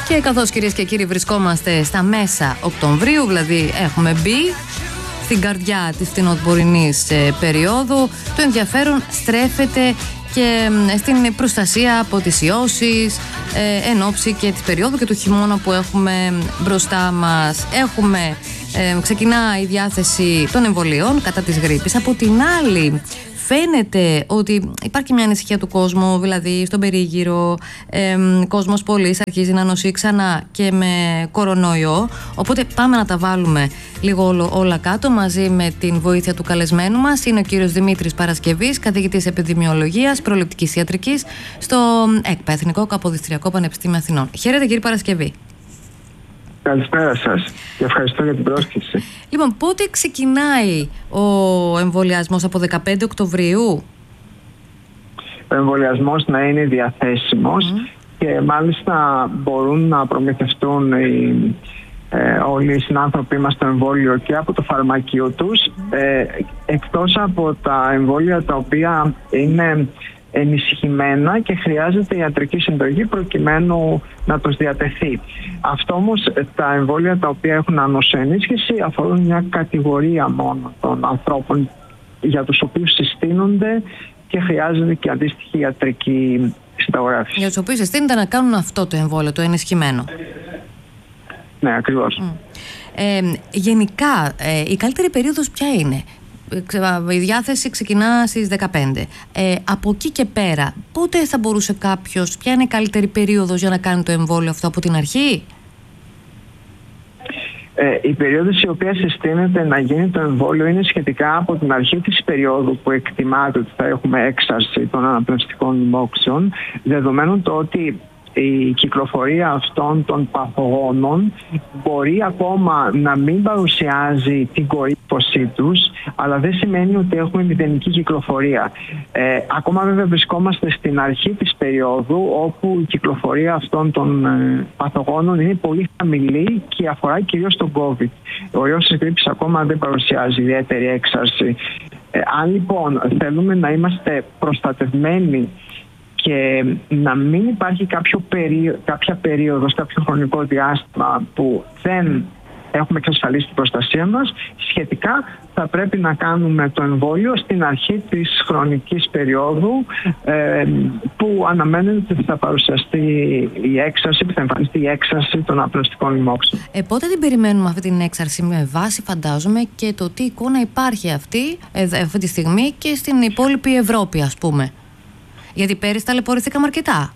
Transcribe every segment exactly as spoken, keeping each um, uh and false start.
Και καθώς, κυρίες και κύριοι, βρισκόμαστε στα μέσα Οκτωβρίου, δηλαδή έχουμε μπει στην καρδιά της φθινοπορεινής περίοδου, το ενδιαφέρον στρέφεται και στην προστασία από τις ιώσεις ε, εν ώψη και της περίοδου και του χειμώνα που έχουμε μπροστά μας. Έχουμε, ε, ξεκινά η διάθεση των εμβολίων κατά της γρίπης. Από την άλλη, φαίνεται ότι υπάρχει μια ανησυχία του κόσμου, δηλαδή στον περίγυρο, ε, κόσμος πολύς αρχίζει να νοσεί ξανά και με κορονοϊό. Οπότε πάμε να τα βάλουμε λίγο όλο, όλα κάτω μαζί με την βοήθεια του καλεσμένου μας. Είναι ο κύριος Δημήτρης Παρασκευής, καθηγητής επιδημιολογίας, προληπτικής ιατρικής στο ΕΚΠΑ, Εθνικό Καποδιστριακό Πανεπιστήμιο Αθηνών. Χαίρετε, κύριε Παρασκευή. Καλησπέρα σας και ευχαριστώ για την πρόσκληση. Λοιπόν, πότε ξεκινάει ο εμβολιασμός, από δεκαπέντε Οκτωβρίου? Ο εμβολιασμός να είναι διαθέσιμος mm. και μάλιστα μπορούν να προμηθευτούν οι, ε, όλοι οι συνάνθρωποι μας στο εμβόλιο και από το φαρμακείο τους, ε, εκτός από τα εμβόλια τα οποία είναι ενισχυμένα και χρειάζεται ιατρική συνταγή προκειμένου να τους διατεθεί. Αυτό όμως, τα εμβόλια τα οποία έχουν ανοσοενίσχυση αφορούν μια κατηγορία μόνο των ανθρώπων για τους οποίους συστήνονται και χρειάζεται και αντίστοιχη ιατρική συνταγογράφηση. Για τους οποίους συστήνονται να κάνουν αυτό το εμβόλιο, το ενισχυμένο. Ναι, ακριβώς. Mm. Ε, γενικά, ε, η καλύτερη περίοδος ποια είναι? Η διάθεση ξεκινά στις δεκαπέντε. Ε, από εκεί και πέρα, πότε θα μπορούσε κάποιος, ποια είναι η καλύτερη περίοδος για να κάνει το εμβόλιο αυτό, από την αρχή? Ε, η περίοδος η οποία συστήνεται να γίνει το εμβόλιο είναι σχετικά από την αρχή της περίοδου που εκτιμάται ότι θα έχουμε έξαρση των αναπνευστικών λοιμόξεων, δεδομένου το ότι η κυκλοφορία αυτών των παθογόνων μπορεί ακόμα να μην παρουσιάζει την κορύφωσή τους, αλλά δεν σημαίνει ότι έχουμε μηδενική κυκλοφορία. Ε, ακόμα βέβαια βρισκόμαστε στην αρχή της περίοδου, όπου η κυκλοφορία αυτών των ε, παθογόνων είναι πολύ χαμηλή και αφορά κυρίως τον COVID. Ο ιός της γρίπης ακόμα δεν παρουσιάζει ιδιαίτερη έξαρση. Ε, αν λοιπόν θέλουμε να είμαστε προστατευμένοι και να μην υπάρχει κάποιο περί... κάποια περίοδος, κάποιο χρονικό διάστημα που δεν έχουμε εξασφαλίσει την προστασία μας, σχετικά θα πρέπει να κάνουμε το εμβόλιο στην αρχή της χρονικής περίοδου ε, που αναμένεται ότι θα παρουσιαστεί η έξαρση, που θα εμφανιστεί η έξαρση των αναπνευστικών λοιμόξεων. Ε, πότε την περιμένουμε αυτή την έξαρση, με βάση φαντάζομαι και το τι εικόνα υπάρχει αυτή, ε, αυτή τη στιγμή και στην υπόλοιπη Ευρώπη, ας πούμε? Γιατί πέρυσι ταλαιπωρηθήκαμε αρκετά.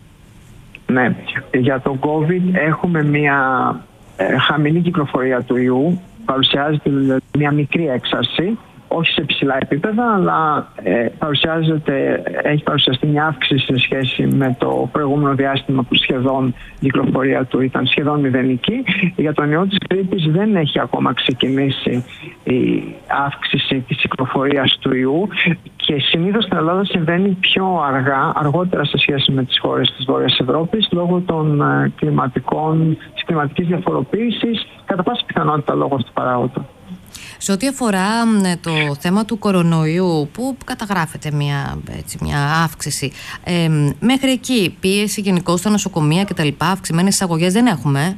Ναι, για το COVID έχουμε μια ε, χαμηλή κυκλοφορία του ιού. Παρουσιάζεται μια μικρή έξαρση, όχι σε ψηλά επίπεδα, αλλά ε, παρουσιάζεται, έχει παρουσιαστεί μια αύξηση σε σχέση με το προηγούμενο διάστημα που σχεδόν η κυκλοφορία του ήταν σχεδόν μηδενική. Για τον ιό της γρίπης δεν έχει ακόμα ξεκινήσει η αύξηση της κυκλοφορίας του ιού και συνήθως στην Ελλάδα συμβαίνει πιο αργά, αργότερα σε σχέση με τις χώρες της Βόρειας Ευρώπης, λόγω των κλιματικών, της κλιματικής διαφοροποίησης, κατά πάσα πιθανότητα λόγω του παράγοντα. Σε ό,τι αφορά το θέμα του κορονοϊού, που καταγράφεται μια, έτσι, μια αύξηση, ε, μέχρι εκεί πίεση γενικώς στα νοσοκομεία και τα λοιπά, αυξημένες εισαγωγές δεν έχουμε?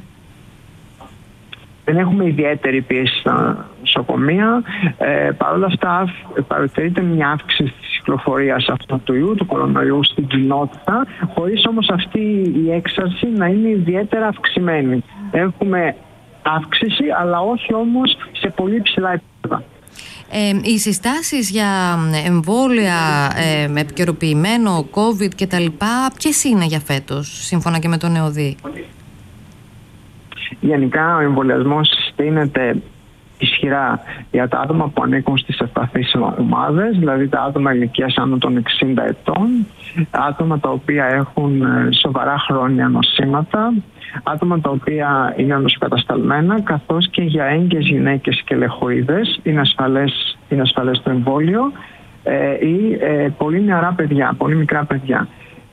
Δεν έχουμε ιδιαίτερη πίεση στα νοσοκομεία. Ε, Παρ' όλα αυτά παρατηρείται μια αύξηση της κυκλοφορίας αυτού του ιού, του κορονοϊού στην κοινότητα, χωρίς όμως αυτή η έξαρση να είναι ιδιαίτερα αυξημένη. Έχουμε αύξηση, αλλά όχι όμως σε πολύ ψηλά επίπεδα. Ε, οι συστάσεις για εμβόλια ε, με επικαιροποιημένο COVID και τα λοιπά, ποιες είναι για φέτος, σύμφωνα και με τον ΕΟΔΗ? Γενικά ο εμβολιασμός συστήνεται ισχυρά για τα άτομα που ανήκουν στις ευπαθείς ομάδες, δηλαδή τα άτομα ηλικίας άνω των εξήντα ετών, άτομα τα οποία έχουν σοβαρά χρόνια νοσήματα, άτομα τα οποία είναι νοσοκατασταλμένα, καθώς και για έγκυες γυναίκες και λεχοειδές είναι ασφαλές, είναι ασφαλές το εμβόλιο, ε, ή ε, πολύ νεαρά παιδιά, πολύ μικρά παιδιά.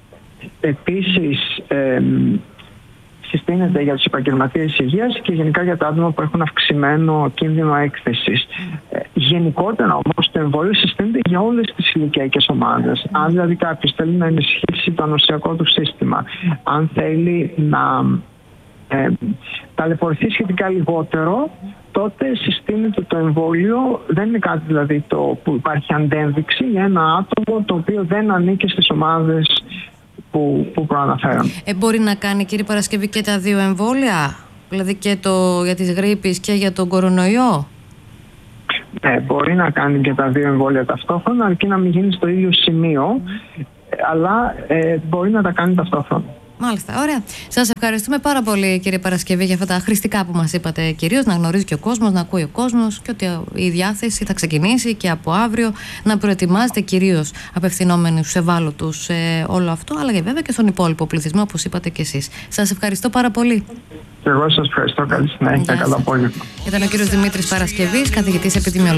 Επίσης, ε, συστήνεται για τους επαγγελματίες υγείας και γενικά για τα άτομα που έχουν αυξημένο κίνδυνο έκθεσης. Ε, γενικότερα όμως το εμβόλιο συστήνεται για όλες τις ηλικιακές ομάδες. Αν δηλαδή κάποιος θέλει να ενισχύσει το νοσιακό του σύστημα, αν θέλει να ε, ταλαιπωρηθεί σχετικά λιγότερο, τότε συστήνεται το εμβόλιο. Δεν είναι κάτι δηλαδή το που υπάρχει αντένδειξη για ένα άτομο το οποίο δεν ανήκει στις ομάδες που, που προαναφέραμε. Ε, μπορεί να κάνει, κύριε Παρασκευή, και τα δύο εμβόλια, δηλαδή και το για τις γρίπης και για τον κορονοϊό? Ναι, μπορεί να κάνει και τα δύο εμβόλια ταυτόχρονα, αρκεί να μην γίνει στο ίδιο σημείο, αλλά ε, μπορεί να τα κάνει ταυτόχρονα. Μάλιστα, ωραία. Σας ευχαριστούμε πάρα πολύ, κύριε Παρασκευή, για αυτά τα χρηστικά που μας είπατε. Κυρίως να γνωρίζει και ο κόσμος, να ακούει ο κόσμος, και ότι η διάθεση θα ξεκινήσει και από αύριο να προετοιμάζεται, κυρίως απευθυνόμενοι στους ευάλωτους σε όλο αυτό, αλλά και βέβαια και στον υπόλοιπο πληθυσμό, όπως είπατε και εσείς. Σας ευχαριστώ πάρα πολύ. Και εγώ σας ευχαριστώ. Καλή συνέχεια. Καλό απόγευμα. Ήταν ο κύριος Δημήτρης Παρασκευής, καθηγητής επιδημιολογίας.